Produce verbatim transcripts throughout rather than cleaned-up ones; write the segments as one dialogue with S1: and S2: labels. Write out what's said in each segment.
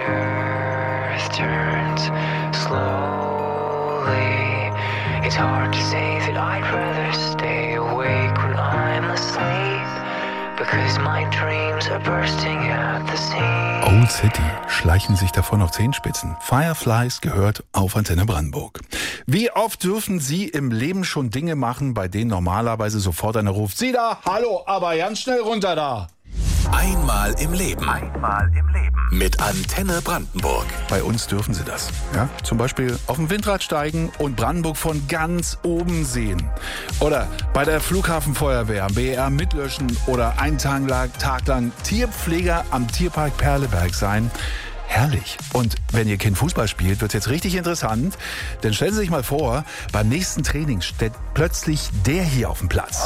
S1: earth turns slowly. It's hard to say that I'd rather stay awake when I'm asleep, because my dreams are bursting at the seams.
S2: Old City schleichen sich davon auf Zehenspitzen. Fireflies gehört auf Antenne Brandenburg. Wie oft dürfen Sie im Leben schon Dinge machen, bei denen normalerweise sofort einer ruft: Sie da, hallo, aber ganz schnell runter da.
S3: Einmal im Leben.
S4: Einmal im Leben.
S3: Mit Antenne Brandenburg.
S2: Bei uns dürfen Sie das. Ja? Zum Beispiel auf dem Windrad steigen und Brandenburg von ganz oben sehen. Oder bei der Flughafenfeuerwehr am B E R mitlöschen oder einen Tag lang, Tag lang Tierpfleger am Tierpark Perleberg sein. Herrlich. Und wenn Ihr Kind Fußball spielt, wird es jetzt richtig interessant. Denn stellen Sie sich mal vor, beim nächsten Training steht plötzlich der hier auf dem Platz.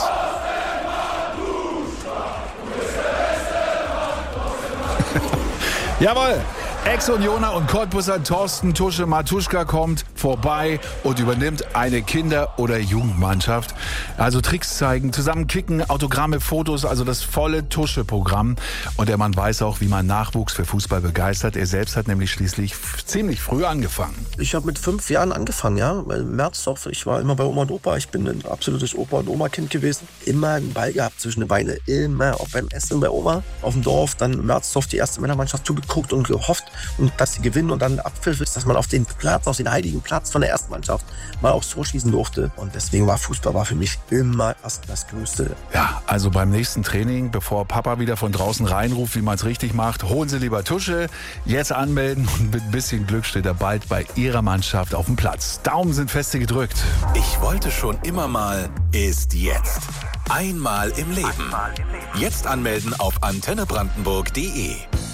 S2: Jawohl! Ex-Unioner und Cottbusser Thorsten Tusche Matuschka kommt vorbei und übernimmt eine Kinder- oder Jugendmannschaft. Also Tricks zeigen, zusammen kicken, Autogramme, Fotos, also das volle Tusche-Programm. Und der Mann weiß auch, wie man Nachwuchs für Fußball begeistert. Er selbst hat nämlich schließlich f- ziemlich früh angefangen.
S5: Ich habe mit fünf Jahren angefangen, ja. Im März doch. Ich war immer bei Oma und Opa. Ich bin ein absolutes Opa- und Oma-Kind gewesen. Immer einen Ball gehabt zwischen den Beinen. Immer. Auch beim Essen bei Oma auf dem Dorf. Dann im März die erste Männermannschaft zugeguckt und gehofft, und dass sie gewinnen und dann Abpfiff ist, dass man auf den Platz, auf den heiligen Platz von der ersten Mannschaft mal aufs Tor schießen durfte. Und deswegen war Fußball war für mich immer erst das Größte.
S2: Ja, also beim nächsten Training, bevor Papa wieder von draußen reinruft, wie man es richtig macht, holen Sie lieber Tusche, jetzt anmelden und mit ein bisschen Glück steht er bald bei Ihrer Mannschaft auf dem Platz. Daumen sind feste gedrückt.
S3: Ich wollte schon immer mal, ist jetzt. Einmal im Leben.
S4: Einmal im Leben.
S3: Jetzt anmelden auf antenne brandenburg punkt de.